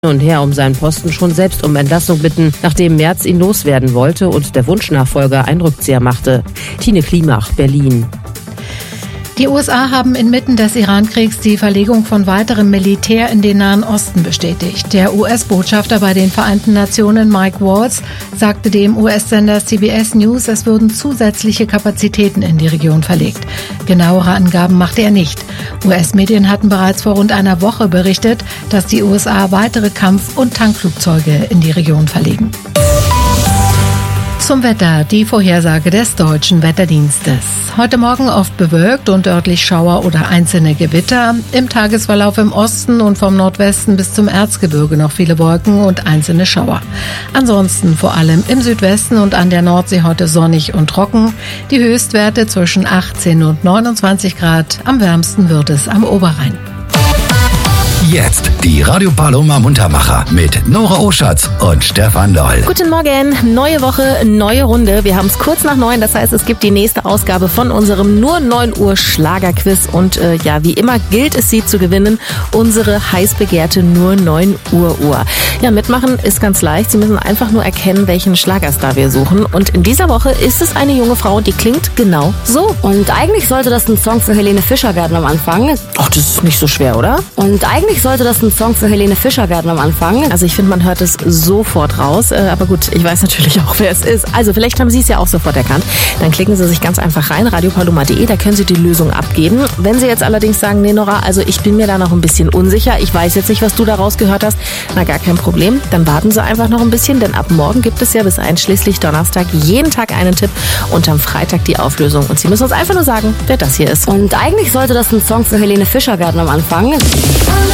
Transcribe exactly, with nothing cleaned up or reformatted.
und her um seinen Posten schon selbst um Entlassung bitten, nachdem Merz ihn loswerden wollte und der Wunschnachfolger einen Rückzieher machte. Tine Klimach, Berlin. Die U S A haben inmitten des Iran-Kriegs die Verlegung von weiterem Militär in den Nahen Osten bestätigt. Der U S-Botschafter bei den Vereinten Nationen, Mike Waltz, sagte dem U S-Sender C B S News, es würden zusätzliche Kapazitäten in die Region verlegt. Genauere Angaben machte er nicht. U S-Medien hatten bereits vor rund einer Woche berichtet, dass die U S A weitere Kampf- und Tankflugzeuge in die Region verlegen. Zum Wetter, die Vorhersage des Deutschen Wetterdienstes. Heute Morgen oft bewölkt und örtlich Schauer oder einzelne Gewitter. Im Tagesverlauf im Osten und vom Nordwesten bis zum Erzgebirge noch viele Wolken und einzelne Schauer. Ansonsten vor allem im Südwesten und an der Nordsee heute sonnig und trocken. Die Höchstwerte zwischen achtzehn und neunundzwanzig Grad. Am wärmsten wird es am Oberrhein. Jetzt die Radio Paloma Muntermacher mit Nora Oschatz und Stefan Doll. Guten Morgen, neue Woche, neue Runde. Wir haben es kurz nach neun, das heißt, es gibt die nächste Ausgabe von unserem nur neun Uhr Schlagerquiz. Und äh, ja, wie immer gilt es, sie zu gewinnen. Unsere heiß begehrte nur neun Uhr Uhr. Ja, mitmachen ist ganz leicht. Sie müssen einfach nur erkennen, welchen Schlagerstar wir suchen. Und in dieser Woche ist es eine junge Frau, die klingt genau so. Und eigentlich sollte das ein Song für Helene Fischer werden am Anfang. Ach, das ist nicht so schwer, oder? Und eigentlich sollte das ein Song für Helene Fischer werden am Anfang. Also ich finde, man hört es sofort raus. Äh, aber gut, ich weiß natürlich auch, wer es ist. Also vielleicht haben Sie es ja auch sofort erkannt. Dann klicken Sie sich ganz einfach rein, radio paloma punkt de, da können Sie die Lösung abgeben. Wenn Sie jetzt allerdings sagen, nee Nora, also ich bin mir da noch ein bisschen unsicher, ich weiß jetzt nicht, was du da rausgehört hast, na gar kein Problem. Dann warten Sie einfach noch ein bisschen, denn ab morgen gibt es ja bis einschließlich Donnerstag jeden Tag einen Tipp und am Freitag die Auflösung. Und Sie müssen uns einfach nur sagen, wer das hier ist. Und eigentlich sollte das ein Song für Helene Fischer werden am Anfang.